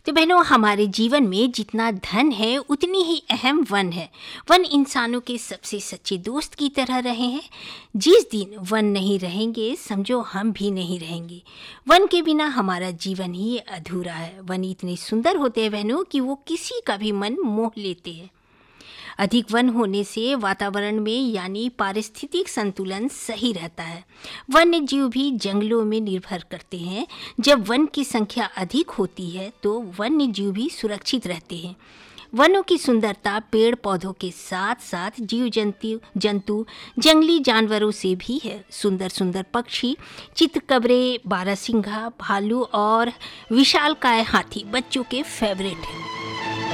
तो बहनों, हमारे जीवन में जितना धन है उतनी ही अहम वन है। वन इंसानों के सबसे सच्चे दोस्त की तरह रहे हैं। जिस दिन वन नहीं रहेंगे, समझो हम भी नहीं रहेंगे। वन के बिना हमारा जीवन ही अधूरा है। वन इतने सुंदर होते हैं बहनों कि वो किसी का भी मन मोह लेते हैं। अधिक वन होने से वातावरण में यानी पारिस्थितिक संतुलन सही रहता है। वन्य जीव भी जंगलों में निर्भर करते हैं। जब वन की संख्या अधिक होती है तो वन्य जीव भी सुरक्षित रहते हैं। वनों की सुंदरता पेड़ पौधों के साथ साथ जीव जंतु जंगली जानवरों से भी है। सुंदर सुंदर पक्षी, चितकबरे, बारहसिंघा, भालू और विशालकाय हाथी बच्चों के फेवरेट हैं।